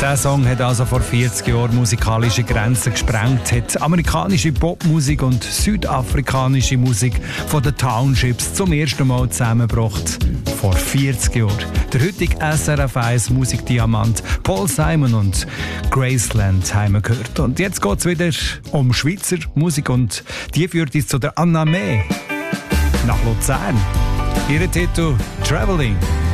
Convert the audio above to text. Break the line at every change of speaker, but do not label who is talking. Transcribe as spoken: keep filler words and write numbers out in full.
Der Song hat also vor vierzig Jahren musikalische Grenzen gesprengt, hat amerikanische Popmusik und südafrikanische Musik von den Townships zum ersten Mal zusammengebracht. Vor vierzig Jahren. Der heutige S R F eins Musikdiamant Paul Simon und Graceland haben wir gehört. Und jetzt geht es wieder um Schweizer Musik und die führt uns zu der Anna May nach Luzern. Ihre Titel Traveling.